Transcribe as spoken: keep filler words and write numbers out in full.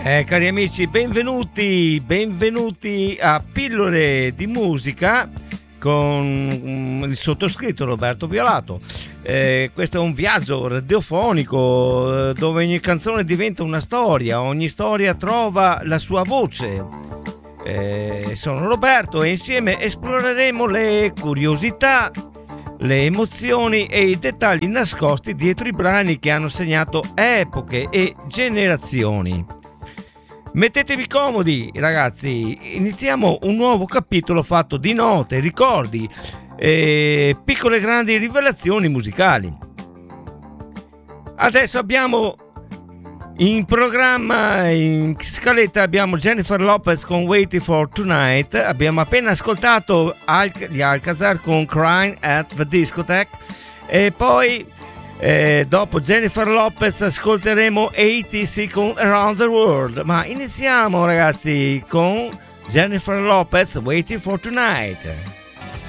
Eh, cari amici, benvenuti, benvenuti a Pillole di Musica con il sottoscritto Roberto Violato. Eh, questo è un viaggio radiofonico dove ogni canzone diventa una storia, ogni storia trova la sua voce. Eh, sono Roberto e insieme esploreremo le curiosità, le emozioni e i dettagli nascosti dietro i brani che hanno segnato epoche e generazioni. Mettetevi comodi, ragazzi, iniziamo un nuovo capitolo fatto di note, ricordi e piccole grandi rivelazioni musicali. Adesso abbiamo in programma, in scaletta, abbiamo Jennifer Lopez con Waiting for Tonight, abbiamo appena ascoltato Al- gli Alcazar con Crying at the Discotheque e poi Eh, dopo Jennifer Lopez ascolteremo A T C con Around the World, ma iniziamo ragazzi con Jennifer Lopez Waiting for Tonight.